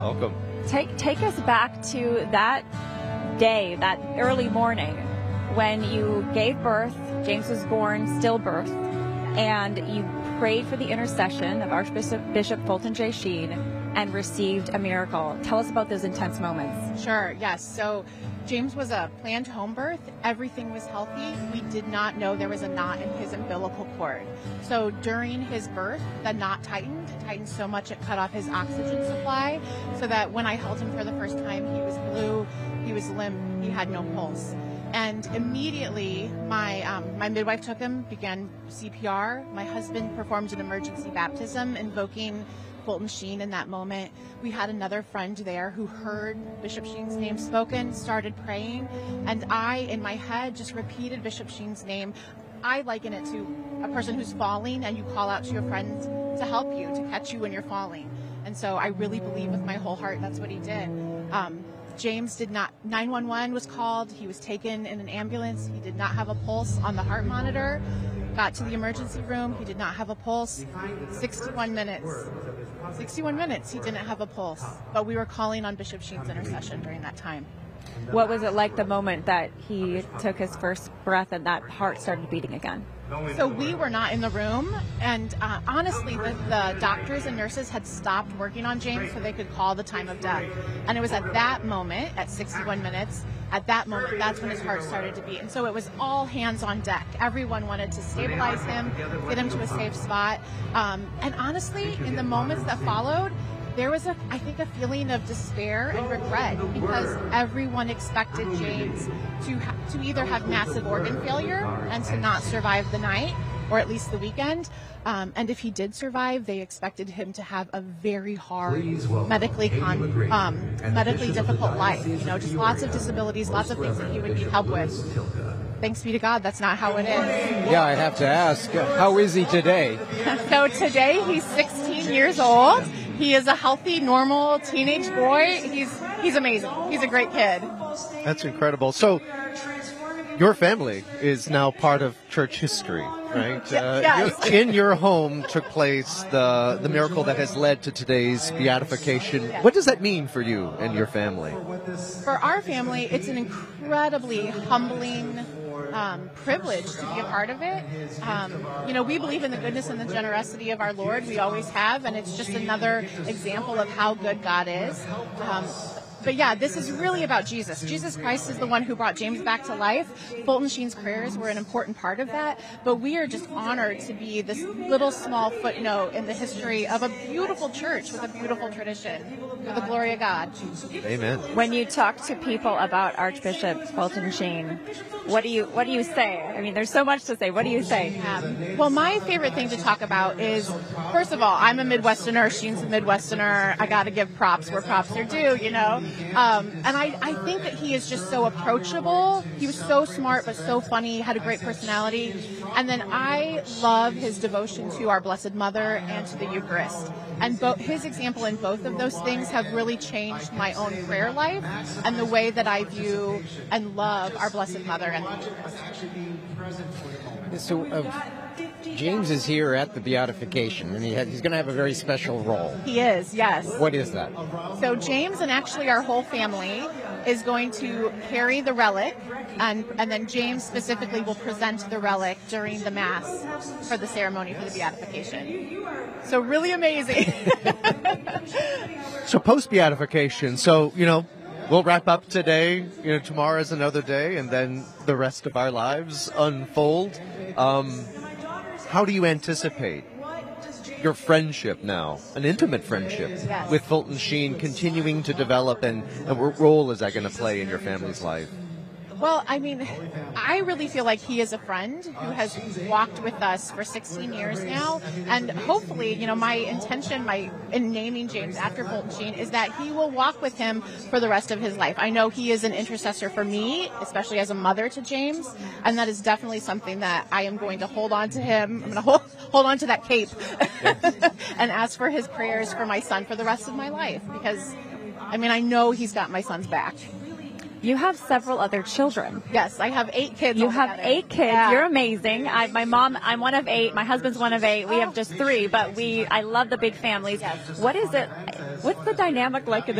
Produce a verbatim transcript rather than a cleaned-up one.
Welcome. Take take us back to that day, that early morning when you gave birth. James was born stillbirth, and you prayed for the intercession of Archbishop Bishop Fulton J. Sheen and received a miracle. Tell us about those intense moments. Sure, yes. So James was a planned home birth. Everything was healthy. We did not know there was a knot in his umbilical cord. So during his birth, the knot tightened. It tightened so much it cut off his oxygen supply, so that when I held him for the first time, he was blue, he was limp, he had no pulse. And immediately, my um, my midwife took him, began C P R. My husband performed an emergency baptism, invoking Fulton Sheen in that moment. We had another friend there who heard Bishop Sheen's name spoken, started praying, and I, in my head, just repeated Bishop Sheen's name. I liken it to a person who's falling, and you call out to your friend to help you, to catch you when you're falling. And so I really believe with my whole heart that's what he did. Um, James did not, nine one one was called. He was taken in an ambulance. He did not have a pulse on the heart monitor. Got to the emergency room. He did not have a pulse. sixty-one minutes. sixty-one minutes he didn't have a pulse. But we were calling on Bishop Sheen's intercession during that time. What was it like the moment that he took his first breath and that heart started beating again? So we were not in the room, and uh, honestly, the, the doctors and nurses had stopped working on James so they could call the time of death. And it was at that moment, at sixty-one minutes, at that moment, that's when his heart started to beat. And so it was all hands on deck. Everyone wanted to stabilize him, get him to a safe spot. Um, and honestly, in the moments that followed, there was, a, I think, a feeling of despair and regret, because everyone expected James to ha- to either have massive organ failure and to not survive the night, or at least the weekend. Um, and if he did survive, they expected him to have a very hard, medically con- um, medically difficult life. You know, just lots of disabilities, lots of things that he would need help with. Thanks be to God, that's not how it is. Yeah, I have to ask, how is he today? So today he's sixteen years old. He is a healthy, normal teenage boy. He's he's amazing. He's a great kid. That's incredible. So, your family is now part of church history, right? Uh, yes. In your home took place the the miracle that has led to today's beatification. What does that mean for you and your family? For our family, it's an incredibly humbling Um, privilege to be a part of it. Um, you know, we believe in the goodness and the generosity of our Lord. We always have, and it's just another example of how good God is. Um, But yeah, this is really about Jesus. Jesus Christ is the one who brought James back to life. Fulton Sheen's prayers were an important part of that. But we are just honored to be this little small footnote in the history of a beautiful church with a beautiful tradition. For the glory of God. Amen. When you talk to people about Archbishop Fulton Sheen, what do you what do you say? I mean, there's so much to say. What do you say? Um, well, my favorite thing to talk about is, first of all, I'm a Midwesterner. Sheen's a Midwesterner. I got to give props where props are due, you know. Um, and I, I think that he is just so approachable. He was so smart, but so funny, had a great personality. And then I love his devotion to our Blessed Mother and to the Eucharist. And bo- his example in both of those things have really changed my own prayer life and the way that I view and love our Blessed Mother and the Eucharist. So, uh, James is here at the beatification, and he had, he's going to have a very special role. He is, yes. What is that? So James and actually our whole family is going to carry the relic, and, and then James specifically will present the relic during the Mass for the ceremony for the beatification. So really amazing. So post-beatification, so, you know, we'll wrap up today, you know, tomorrow is another day, and then the rest of our lives unfold. Um, how do you anticipate your friendship now, an intimate friendship, yes. with Fulton Sheen continuing to develop, and, and what role is that going to play in your family's life? Well, I mean, I really feel like he is a friend who has walked with us for sixteen years now. And hopefully, you know, my intention my in naming James after Fulton Sheen is that he will walk with him for the rest of his life. I know he is an intercessor for me, especially as a mother to James. And that is definitely something that I am going to hold on to him. I'm going to hold, hold on to that cape and ask for his prayers for my son for the rest of my life. Because, I mean, I know he's got my son's back. You have several other children. Yes, I have eight kids. You altogether. have eight kids. Yeah. You're amazing. I, my mom, I'm one of eight. My husband's one of eight. We have just three, but we, I love the big families. Yes. What is it? What's the dynamic like in the